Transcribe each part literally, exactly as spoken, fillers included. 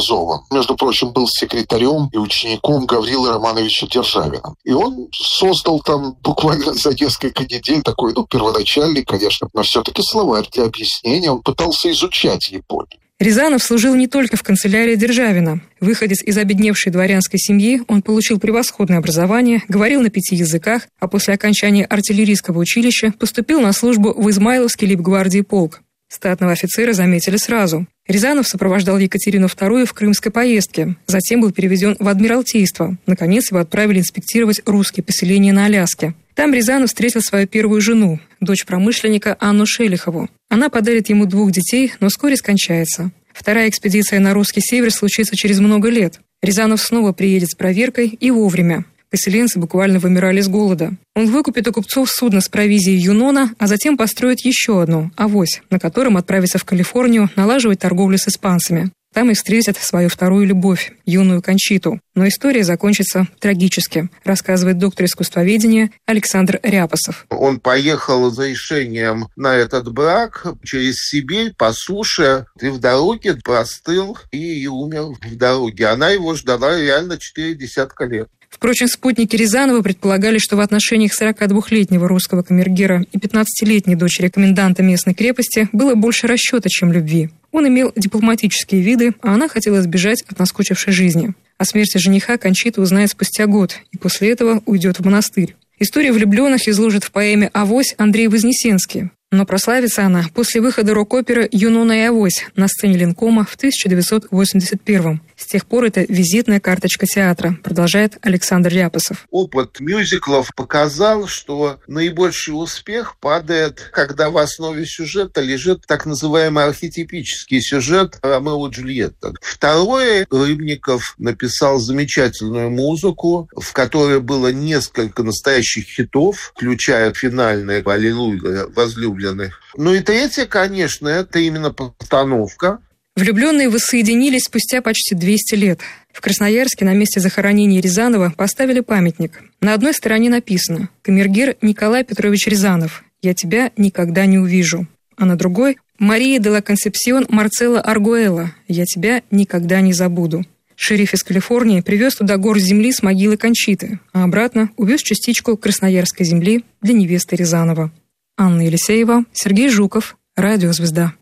образован. Между прочим, был секретарем и учеником Гаврилы Романовича Державина. И он создал там буквально за несколько недель такой, ну, первоначальный, конечно, но все-таки словарь для объяснения. Он пытался изучать Японию. Рязанов служил не только в канцелярии Державина. Выходец из обедневшей дворянской семьи, он получил превосходное образование, говорил на пяти языках, а после окончания артиллерийского училища поступил на службу в Измайловский лейб-гвардии полк. Статного офицера заметили сразу. Рязанов сопровождал Екатерину вторую в крымской поездке, затем был переведен в Адмиралтейство. Наконец его отправили инспектировать русские поселения на Аляске. Там Рязанов встретил свою первую жену, дочь промышленника Анну Шелихову. Она подарит ему двух детей, но вскоре скончается. Вторая экспедиция на русский север случится через много лет. Рязанов снова приедет с проверкой и вовремя. Поселенцы буквально вымирали с голода. Он выкупит у купцов судно с провизией «Юнона», а затем построит еще одно «Авось», на котором отправится в Калифорнию налаживать торговлю с испанцами. Там и встретят свою вторую любовь, юную Кончиту. Но история закончится трагически, рассказывает доктор искусствоведения Александр Ряпосов. Он поехал за решением на этот брак через Сибирь по суше, и в дороге простыл и умер в дороге. Она его ждала реально четыре десятка лет. Впрочем, спутники Рязанова предполагали, что в отношениях сорокадвухлетнего русского камергера и пятнадцатилетней дочери коменданта местной крепости было больше расчета, чем любви. Он имел дипломатические виды, а она хотела сбежать от наскучившей жизни. О смерти жениха Кончита узнает спустя год и после этого уйдет в монастырь. Историю влюбленных изложит в поэме «Авось» Андрей Вознесенский. Но прославится она после выхода рок-оперы «Юнона и Авось» на сцене Ленкома в тысяча девятьсот восемьдесят первом. С тех пор это визитная карточка театра, продолжает Александр Ряпосов. Опыт мюзиклов показал, что наибольший успех падает, когда в основе сюжета лежит так называемый архетипический сюжет Ромео и Джульетта. Второе, Рыбников написал замечательную музыку, в которой было несколько настоящих хитов, включая финальное «Аллилуйя, возлюбленный». Ну и третье, конечно, это именно постановка. Влюбленные воссоединились спустя почти двести лет. В Красноярске на месте захоронения Рязанова поставили памятник. На одной стороне написано «Камергер Николай Петрович Рязанов. Я тебя никогда не увижу». А на другой «Мария де ла Консепсион Марцелла Аргуэлла. Я тебя никогда не забуду». Шериф из Калифорнии привез туда горсть земли с могилы Кончиты, а обратно увез частичку красноярской земли для невесты Рязанова. Анна Елисеева, Сергей Жуков, Радио «Звезда».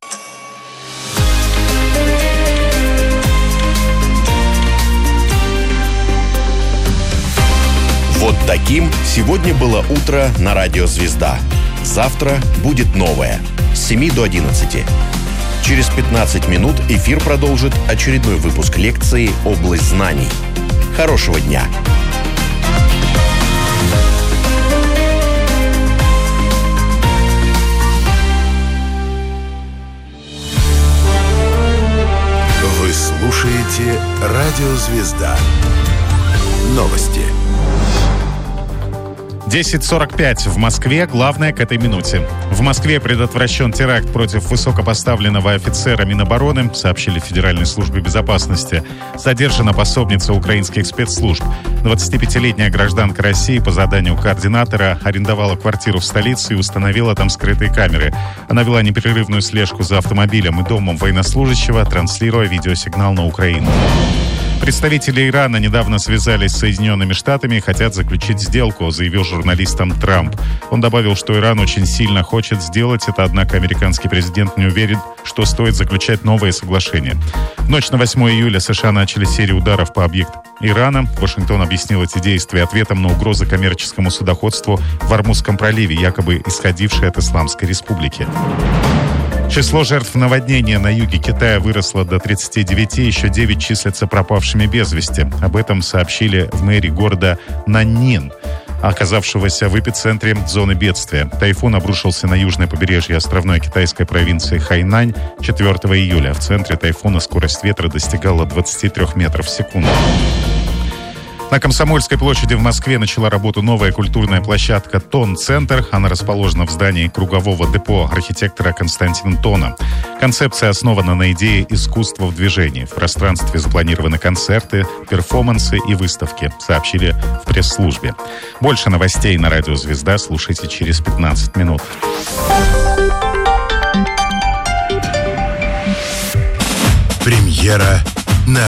Вот таким сегодня было утро на Радио «Звезда». Завтра будет новое. С семи до одиннадцати. Через пятнадцать минут эфир продолжит очередной выпуск лекции «Область знаний». Хорошего дня! Вы слушаете Радио «Звезда». Новости. десять сорок пять в Москве. Главное к этой минуте. В Москве предотвращен теракт против высокопоставленного офицера Минобороны, сообщили в Федеральной службе безопасности. Задержана пособница украинских спецслужб. двадцатипятилетняя гражданка России по заданию координатора арендовала квартиру в столице и установила там скрытые камеры. Она вела непрерывную слежку за автомобилем и домом военнослужащего, транслируя видеосигнал на Украину. Представители Ирана недавно связались с Соединенными Штатами и хотят заключить сделку, заявил журналистам Трамп. Он добавил, что Иран очень сильно хочет сделать это, однако американский президент не уверен, что стоит заключать новые соглашения. В ночь на восьмое июля США начали серию ударов по объектам Ирана. Вашингтон объяснил эти действия ответом на угрозы коммерческому судоходству в Ормузском проливе, якобы исходившие от Исламской Республики. Число жертв наводнения на юге Китая выросло до тридцати девяти, еще девять числятся пропавшими без вести. Об этом сообщили в мэрии города Наньнин, оказавшегося в эпицентре зоны бедствия. Тайфун обрушился на южное побережье островной китайской провинции Хайнань четвёртого июля. В центре тайфуна скорость ветра достигала двадцати трёх метров в секунду. На Комсомольской площади в Москве начала работу новая культурная площадка «Тон-центр». Она расположена в здании кругового депо архитектора Константина Тона. Концепция основана на идее искусства в движении. В пространстве запланированы концерты, перформансы и выставки, сообщили в пресс-службе. Больше новостей на Радио «Звезда» слушайте через пятнадцать минут. Премьера